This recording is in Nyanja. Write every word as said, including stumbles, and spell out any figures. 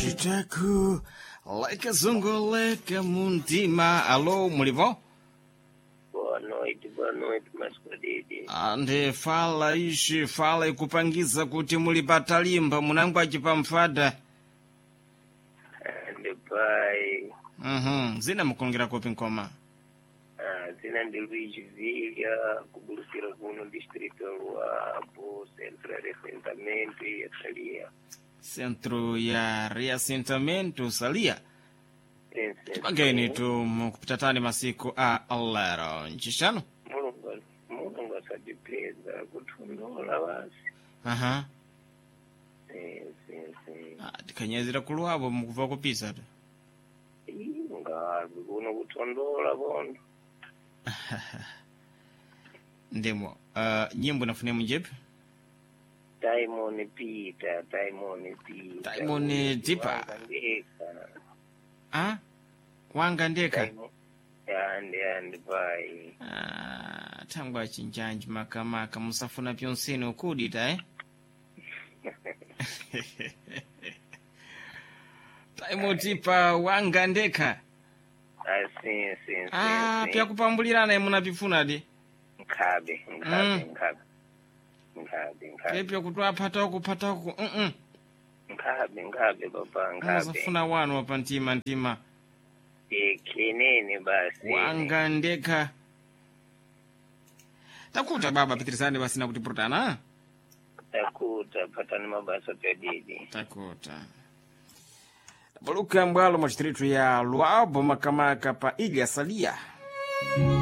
Chitaku leka zongo leka muntima. Alô, mulivo? Boa noite, boa noite, masquerade. Ande fala ishi, fala ikupangiza kuti muli patalimba munangwa chipamfada. Ande pai. Mhm, zina mukulungira kopi nkoma. Ah, zina ndi Luigi Villa, kubulusira kuno distrito Luapo, centro de assentamento e Salia. Centro ya reassentamento Salia. Sim, Mageni tu mukupitatani masiku a allero. Nchishano? Mulungu, mulungu asajipeza kutundola basi. Aha. Sim, sim, sim. Ah, tikanyezera kuluwabo mukuva kupisa tu. Ingabi kuno kutondola bono. Ndemo, uh, nyimbo nafune munjepi? Taimoni Peter, Taimoni Peter. Taimoni Tipa. Ah? Wanga ndeka? Yandi, yandi pai. Ah, tangu achinjanji makamaka musafuna pyonsini ukudita eh? Taimoni Tipa wanga ndeka? Ah, sim, sim, Ah, sim. pya kupambulirana munapifuna di? Nkabe, nkabe, nkabe. Nkabe, nkabe. Pepya kutwa pata uku pata uku. Mm-mm. Nkabe, nkabe baba, nkabe. Musafuna wanu wapa ntima ntima. Ekenene basi. Wanga ndeka. Takuta baba pitirizani basi na kutipurutana. Takuta, patani mabasa tadidi. Takuta. Baluka mbwalo mwa chitritu ya Luabo makamaka pa Ilha Salia.